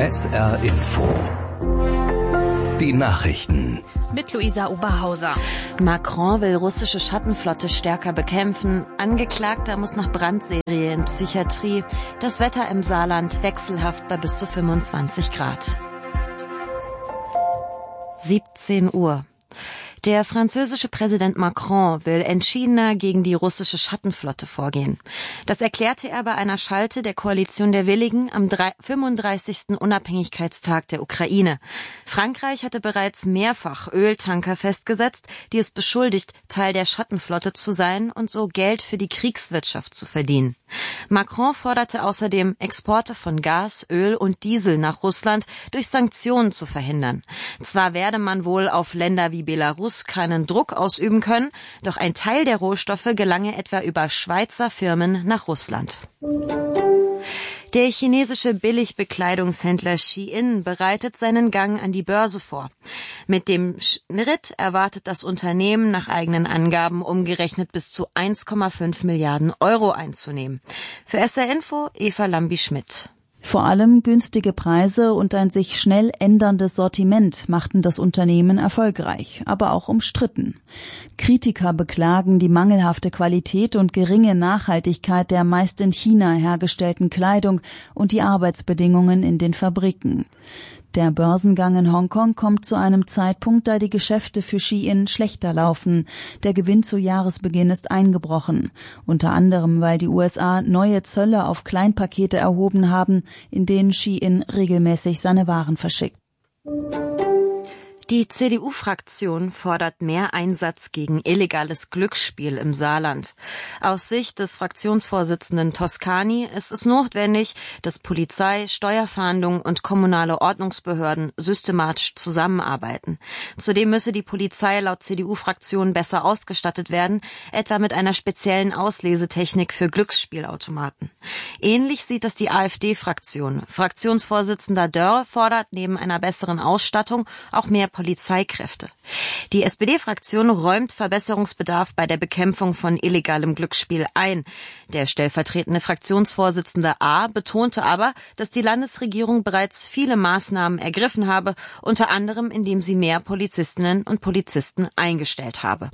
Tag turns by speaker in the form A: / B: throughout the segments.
A: SR Info. Die Nachrichten.
B: Mit Luisa Oberhauser.
C: Macron will russische Schattenflotte stärker bekämpfen. Angeklagter muss nach Brandserie in Psychiatrie. Das Wetter im Saarland wechselhaft bei bis zu 25 Grad. 17 Uhr. Der französische Präsident Macron will entschiedener gegen die russische Schattenflotte vorgehen. Das erklärte er bei einer Schalte der Koalition der Willigen am 35. Unabhängigkeitstag der Ukraine. Frankreich hatte bereits mehrfach Öltanker festgesetzt, die es beschuldigt, Teil der Schattenflotte zu sein und so Geld für die Kriegswirtschaft zu verdienen. Macron forderte außerdem, Exporte von Gas, Öl und Diesel nach Russland durch Sanktionen zu verhindern. Zwar werde man wohl auf Länder wie Belarus keinen Druck ausüben können, doch ein Teil der Rohstoffe gelange etwa über Schweizer Firmen nach Russland. Der chinesische Billigbekleidungshändler Shein bereitet seinen Gang an die Börse vor. Mit dem Schritt erwartet das Unternehmen nach eigenen Angaben umgerechnet bis zu 1,5 Milliarden Euro einzunehmen. Für SR Info Eva Lambi-Schmidt.
D: Vor allem günstige Preise und ein sich schnell änderndes Sortiment machten das Unternehmen erfolgreich, aber auch umstritten. Kritiker beklagen die mangelhafte Qualität und geringe Nachhaltigkeit der meist in China hergestellten Kleidung und die Arbeitsbedingungen in den Fabriken. Der Börsengang in Hongkong kommt zu einem Zeitpunkt, da die Geschäfte für Shein schlechter laufen. Der Gewinn zu Jahresbeginn ist eingebrochen. Unter anderem, weil die USA neue Zölle auf Kleinpakete erhoben haben, in denen Shein regelmäßig seine Waren verschickt.
C: Die CDU-Fraktion fordert mehr Einsatz gegen illegales Glücksspiel im Saarland. Aus Sicht des Fraktionsvorsitzenden Toscani ist es notwendig, dass Polizei, Steuerfahndung und kommunale Ordnungsbehörden systematisch zusammenarbeiten. Zudem müsse die Polizei laut CDU-Fraktion besser ausgestattet werden, etwa mit einer speziellen Auslesetechnik für Glücksspielautomaten. Ähnlich sieht es die AfD-Fraktion. Fraktionsvorsitzender Dörr fordert neben einer besseren Ausstattung auch mehr Polizeikräfte. Die SPD-Fraktion räumt Verbesserungsbedarf bei der Bekämpfung von illegalem Glücksspiel ein. Der stellvertretende Fraktionsvorsitzende A. betonte aber, dass die Landesregierung bereits viele Maßnahmen ergriffen habe, unter anderem indem sie mehr Polizistinnen und Polizisten eingestellt habe.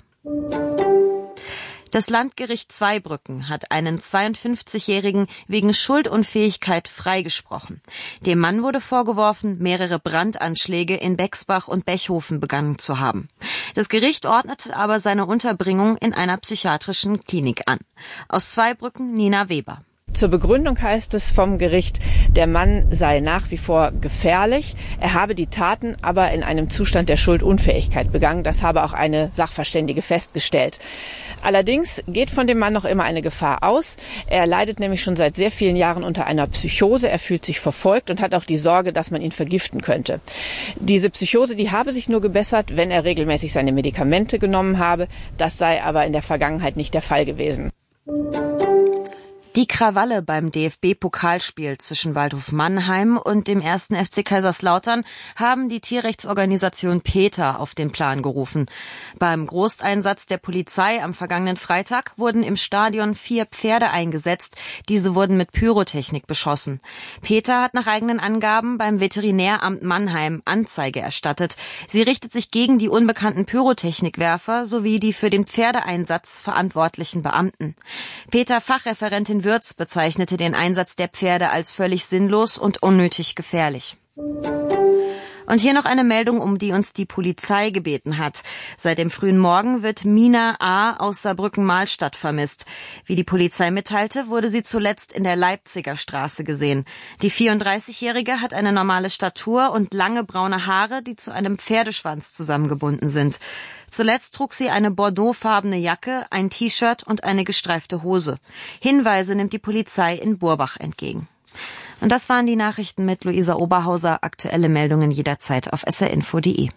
C: Das Landgericht Zweibrücken hat einen 52-Jährigen wegen Schuldunfähigkeit freigesprochen. Dem Mann wurde vorgeworfen, mehrere Brandanschläge in Bexbach und Bechhofen begangen zu haben. Das Gericht ordnete aber seine Unterbringung in einer psychiatrischen Klinik an. Aus Zweibrücken Nina Weber.
E: Zur Begründung heißt es vom Gericht, der Mann sei nach wie vor gefährlich. Er habe die Taten aber in einem Zustand der Schuldunfähigkeit begangen. Das habe auch eine Sachverständige festgestellt. Allerdings geht von dem Mann noch immer eine Gefahr aus. Er leidet nämlich schon seit sehr vielen Jahren unter einer Psychose. Er fühlt sich verfolgt und hat auch die Sorge, dass man ihn vergiften könnte. Diese Psychose, die habe sich nur gebessert, wenn er regelmäßig seine Medikamente genommen habe. Das sei aber in der Vergangenheit nicht der Fall gewesen.
C: Die Krawalle beim DFB-Pokalspiel zwischen Waldhof Mannheim und dem 1. FC Kaiserslautern haben die Tierrechtsorganisation PETA auf den Plan gerufen. Beim Großeinsatz der Polizei am vergangenen Freitag wurden im Stadion 4 Pferde eingesetzt. Diese wurden mit Pyrotechnik beschossen. PETA hat nach eigenen Angaben beim Veterinäramt Mannheim Anzeige erstattet. Sie richtet sich gegen die unbekannten Pyrotechnikwerfer sowie die für den Pferdeeinsatz verantwortlichen Beamten. PETA-Fachreferentin Würz bezeichnete den Einsatz der Pferde als völlig sinnlos und unnötig gefährlich. Und hier noch eine Meldung, um die uns die Polizei gebeten hat. Seit dem frühen Morgen wird Mina A. aus Saarbrücken-Mahlstadt vermisst. Wie die Polizei mitteilte, wurde sie zuletzt in der Leipziger Straße gesehen. Die 34-Jährige hat eine normale Statur und lange braune Haare, die zu einem Pferdeschwanz zusammengebunden sind. Zuletzt trug sie eine bordeauxfarbene Jacke, ein T-Shirt und eine gestreifte Hose. Hinweise nimmt die Polizei in Burbach entgegen. Und das waren die Nachrichten mit Luisa Oberhauser. Aktuelle Meldungen jederzeit auf srinfo.de.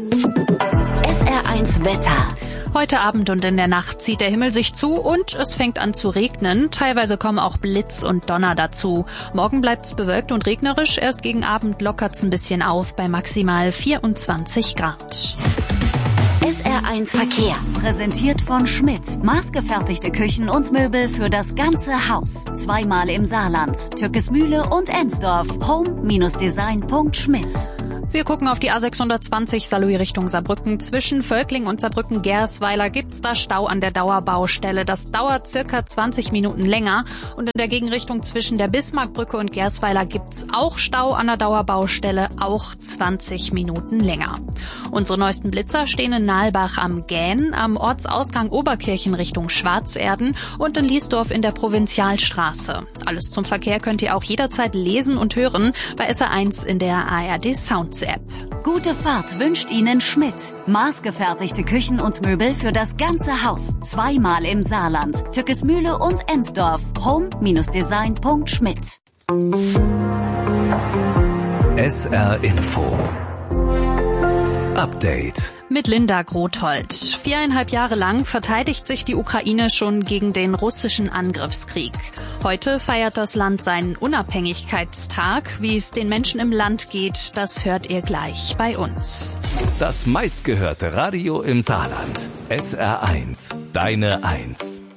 B: SR1 Wetter. Heute Abend und in der Nacht zieht der Himmel sich zu und es fängt an zu regnen. Teilweise kommen auch Blitz und Donner dazu. Morgen bleibt es bewölkt und regnerisch. Erst gegen Abend lockert es ein bisschen auf bei maximal 24 Grad.
F: SR1 Verkehr, präsentiert von Schmidt. Maßgefertigte Küchen und Möbel für das ganze Haus. Zweimal im Saarland, Türkesmühle und Ensdorf. home-design.schmidt.
B: Wir gucken auf die A620 Saarlouis Richtung Saarbrücken. Zwischen Völkling und Saarbrücken-Gersweiler gibt's da Stau an der Dauerbaustelle. Das dauert circa 20 Minuten länger. Und in der Gegenrichtung zwischen der Bismarckbrücke und Gersweiler gibt's auch Stau an der Dauerbaustelle, auch 20 Minuten länger. Unsere neuesten Blitzer stehen in Nalbach am Gähn, am Ortsausgang Oberkirchen Richtung Schwarzerden und in Liesdorf in der Provinzialstraße. Alles zum Verkehr könnt ihr auch jederzeit lesen und hören bei SR1 in der ARD Sounds App.
F: Gute Fahrt wünscht Ihnen Schmidt. Maßgefertigte Küchen und Möbel für das ganze Haus. Zweimal im Saarland, Türkesmühle und Ensdorf. home-design.schmidt.
A: SR Info Update.
B: Mit Linda Grothold. 4,5 Jahre lang verteidigt sich die Ukraine schon gegen den russischen Angriffskrieg. Heute feiert das Land seinen Unabhängigkeitstag. Wie es den Menschen im Land geht, das hört ihr gleich bei uns.
A: Das meistgehörte Radio im Saarland. SR1, deine 1.